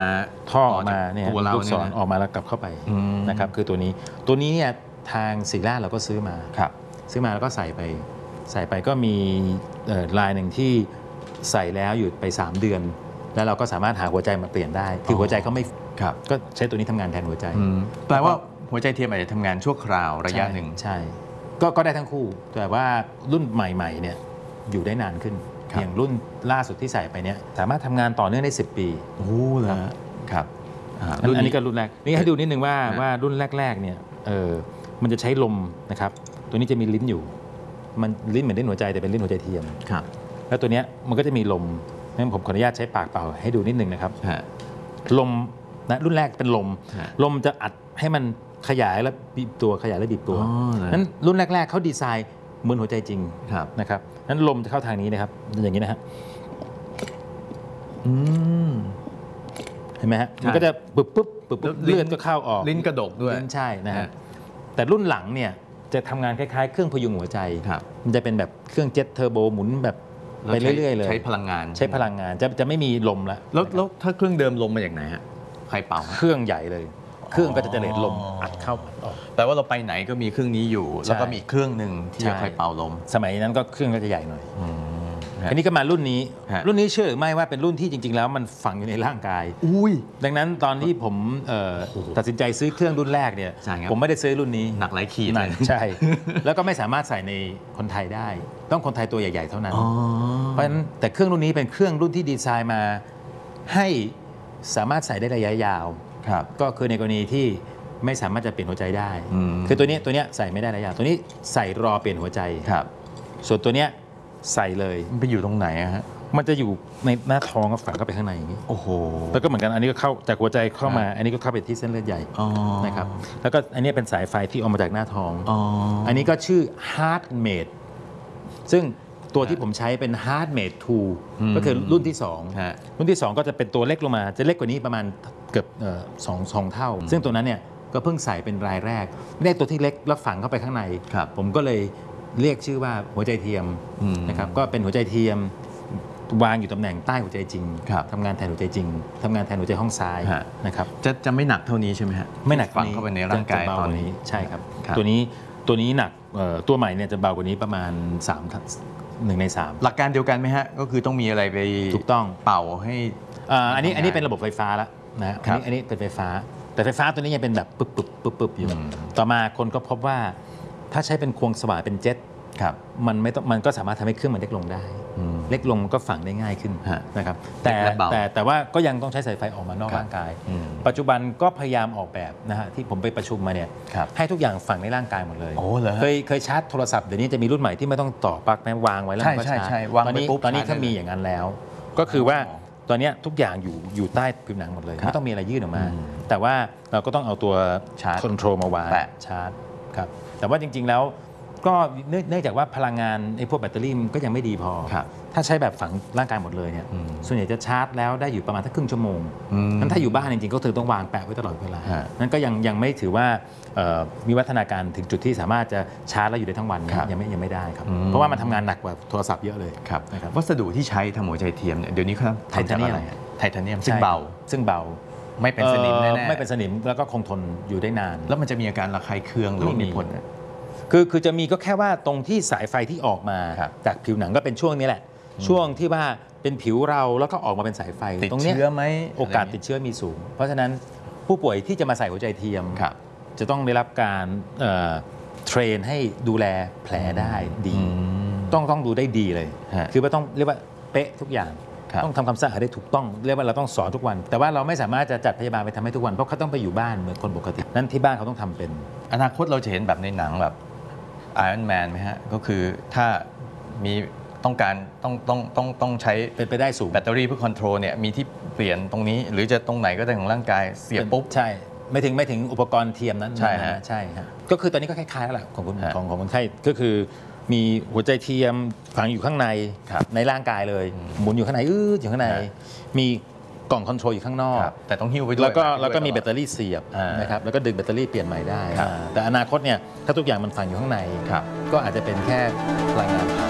ท่อออกมาเนี่ยลูกศรออกมาแล้วกลับเข้าไปนะครับคือตัวนี้เนี่ยทางศิริราชเราก็ซื้อมาแล้วก็ใส่ไปก็มีลายหนึ่งที่ใส่แล้วอยู่ไป3 เดือนแล้วเราก็สามารถหาหัวใจมาเปลี่ยนได้คือหัวใจเขาไม่ก็ใช้ตัวนี้ทำงานแทนหัวใจแปลว่าหัวใจเทียมอาจจะทำงานชั่วคราวระยะหนึ่งใช่ก็ได้ทั้งคู่แต่ว่ารุ่นใหม่ๆเนี่ยอยู่ได้นานขึ้นอย่างรุ่นล่าสุดที่ใส่ไปเนี่ยสามารถทำงานต่อเนื่องได้10 ปีโอ้โหครับอันนี้ก็รุ่นแรกนี่ให้ดูนิดนึงว่ารุ่นแรกๆเนี่ยมันจะใช้ลมนะครับตัวนี้จะมีลิ้นอยู่มันลิ้นเหมือนลิ้นหัวใจแต่เป็นลิ้นหัวใจเทียมแล้วตัวเนี้ยมันก็จะมีลมงั้นผมขออนุญาตใช้ปากเป่าให้ดูนิดนึงนะครับลมนะรุ่นแรกเป็นลมจะอัดให้มันขยายแล้วบีบตัวนั้นรุ่นแรกๆเขาดีไซน์เหมือนหัวใจจริงนะครับนั้นลมจะเข้าทางนี้นะครับอย่างนี้นะฮะเห็นไหมฮะมันก็จะปุ๊บเลือดก็เข้าออกลิ้นกระดกด้วยใช่นะฮะแต่รุ่นหลังเนี่ยจะทำงานคล้ายๆเครื่องพยุงหัวใจมันจะเป็นแบบเครื่องเจ็ตเทอร์โบหมุนแบบไปเรื่อยๆเลยใช้พลังงานจะไม่มีลมแล้วถ้าเครื่องเดิมลมมาจากไหนฮะใครเป่าเครื่องใหญ่เลยเครื่องก็จะเจเนเรตลมอัดเข้าอัดออกแปลว่าเราไปไหนก็มีเครื่องนี้อยู่แล้วก็มีเครื่องหนึ่งที่จะคอยเป่าลมสมัยนั้นก็เครื่องก็จะใหญ่หน่อยอันนี้ก็มารุ่นนี้เชื่อหรือไม่ว่าเป็นรุ่นที่จริงๆแล้วมันฝังอยู่ในร่างกายดังนั้นตอนที่ผมตัดสินใจซื้อเครื่องรุ่นแรกเนี่ยผมไม่ได้ซื้อรุ่นนี้หนักหลายขีดใช่แล้วก็ไม่สามารถใส่ในคนไทยได้ต้องคนไทยตัวใหญ่ๆเท่านั้นเพราะฉะนั้นแต่เครื่องรุ่นนี้เป็นเครื่องรุ่นที่ดีไซน์มาให้สามารถใส่ได้ระยะยาวก็คือในกรณีที่ไม่สามารถจะเปลี่ยนหัวใจได้คือตัวนี้ใส่ไม่ได้ระยะยาวตัวนี้ใส่รอเปลี่ยนหัวใจส่วนตัวเนี้ยใส่เลยมันไปอยู่ตรงไหนฮะมันจะอยู่ในหน้าท้องก็ฝังเข้าไปข้างในอย่างนี้โอ้โหแล้วก็เหมือนกันอันนี้ก็เข้าจากหัวใจเข้ามาอันนี้ก็เข้าไปที่เส้นเลือดใหญ่นะครับแล้วก็อันนี้เป็นสายไฟที่ออกมาจากหน้าท้องอันนี้ก็ชื่อ HeartMate ซึ่งตัวที่ผมใช้เป็น HeartMate 2ก็คือรุ่นที่2ก็จะเป็นตัวเล็กลงมาจะเล็กกว่านี้ประมาณเกือบ2 เท่าซึ่งตัวนั้นเนี่ยก็เพิ่งใส่เป็นรายแรกไม่ได้ตัวที่เล็กแล้วฝังเข้าไปข้างในผมก็เลยเรียกชื่อว่าหัวใจเทียมนะครับก็เป็นหัวใจเทียมวางอยู่ตำแหน่งใต้หัวใจจริงทำงานแทนหัวใจจริงทำงานแทนหัวใจห้องซ้ายนะครับจะไม่หนักเท่านี้ใช่ไหมฮะไม่หนักฝังเข้าไปในร่างกายตอนนี้ใช่ครับตัวนี้หนักตัวใหม่เนี่ยจะเบากว่านี้ประมาณ1 ใน 3 หลักการเดียวกันไหมฮะก็คือต้องมีอะไรไปถูกต้องเป่าให้อันนี้เป็นระบบไฟฟ้าแล้วนะอันนี้เป็นไฟฟ้าแต่ไฟฟ้าตัวนี้ยังเป็นแบบปึ๊บอยู่ต่อมาคนก็พบว่าถ้าใช้เป็นควงสว่านเป็นเจ็ตมันก็สามารถทำให้เครื่องมันเล็กลงได้เล็กลงก็ฝังได้ง่ายขึ้นนะครับแต่ว่าก็ยังต้องใช้สายไฟออกมานอกร่างกายปัจจุบันก็พยายามออกแบบนะฮะที่ผมไปประชุมมาเนี่ยให้ทุกอย่างฝังในร่างกายหมดเลยเคยชาร์จโทรศัพท์เดี๋ยวนี้จะมีรุ่นใหม่ที่ไม่ต้องต่อปลั๊กนะวางไว้แล้วก็ชาร์จตอนนี้ถ้ามีอย่างนั้นแล้วก็คือว่าตอนนี้ทุกอย่างอยู่ใต้ผิวหนังหมดเลยไม่ต้องมีอะไรยื่นออกมาแต่ว่าเราก็ต้องเอาตัวคอนโทรลมาวางชาร์จครับแต่ว่าจริงๆแล้วก็เนื่องจากว่าพลังงานไอ้พวกแบตเตอรี่มันก็ยังไม่ดีพอถ้าใช้แบบฝังร่างกายหมดเลยเนี่ยส่วนใหญ่จะชาร์จแล้วได้อยู่ประมาณสักครึ่งชั่วโมงนั้นถ้าอยู่บ้านจริงๆก็ถือต้องวางแปะไว้ตลอดเวลานั้นก็ยังไม่ถือว่ามีวัฒนาการถึงจุดที่สามารถจะชาร์จแล้วอยู่ได้ทั้งวันยังไม่ได้ครับเพราะว่ามันทำงานหนักกว่าโทรศัพท์เยอะเลยนะครับวัสดุที่ใช้ทำหัวใจเทียมเนี่ยเดี๋ยวนี้เขาไทเทเนียมซึ่งเบาไม่เป็นสนิมแน่ๆไม่เป็นสนิมแล้วก็คงทนอยู่ได้นานแล้วมันจะมีอาการระคายเคืองหรือมีผลคือจะมีก็แค่ว่าตรงที่สายไฟที่ออกมาจากผิวหนังก็เป็นช่วงนี้แหละช่วงที่ว่าเป็นผิวเราแล้วก็ออกมาเป็นสายไฟตรงนี้โอกาสติดเชื้อมีสูงเพราะฉะนั้นผู้ป่วยที่จะมาใส่หัวใจเทียมจะต้องได้รับการเทรนให้ดูแลแผลได้ดีต้องดูได้ดีเลยคือว่าต้องเรียกว่าเป๊ะทุกอย่างต้องทำความสะอาดได้ถูกต้องเรียกว่าเราต้องสอนทุกวันแต่ว่าเราไม่สามารถจะจัดพยาบาลไปทำให้ทุกวันเพราะเขาต้องไปอยู่บ้านเหมือนคนปกตินั้นที่บ้านเขาต้องทำเป็นอนาคตเราจะเห็นแบบในหนังแบบIron Man ไหมฮะก็คือถ้ามีต้องการต้องใช้เป็นไปได้สูงแบตเตอรี่เพื่อคอนโทรลเนี่ยมีที่เปลี่ยนตรงนี้หรือจะตรงไหนก็ได้ของร่างกายเสียบปุ๊บใช่ไม่ถึงอุปกรณ์เทียมนั้นใช่ฮะก็คือตอนนี้ก็คล้ายๆแล้วแหละของคนไข้ก็คือมีหัวใจเทียมฝังอยู่ข้างในร่างกายเลยหมุนอยู่ข้างในอยู่ข้างในมีกล่องคอนโทรลอยู่ข้างนอกแต่ต้องหิ้วไปด้วยแล้วก็มีแบตเตอรี่เสียบนะครับแล้วก็ดึงแบตเตอรี่เปลี่ยนใหม่ได้แต่อนาคตเนี่ยถ้าทุกอย่างมันฝังอยู่ข้างในก็อาจจะเป็นแค่พลังงาน